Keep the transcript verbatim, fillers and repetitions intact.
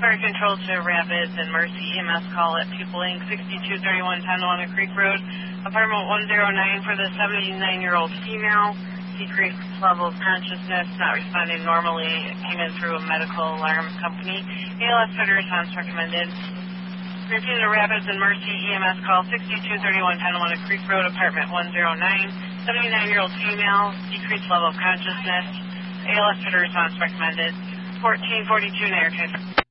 Fire Control to Rapids and Mercy E M S call at People Incorporated sixty-two thirty-one Tonawanda Creek Road, apartment one oh nine for the seventy-nine-year-old female. Decreased level of consciousness, not responding normally. It came in through a medical alarm company. A L S further response recommended. Repeat to Rapids and Mercy E M S call sixty-two thirty-one Tonawanda Creek Road, apartment one oh nine, seventy-nine-year-old female, decreased level of consciousness. A L S further response recommended. fourteen forty-two Narrative.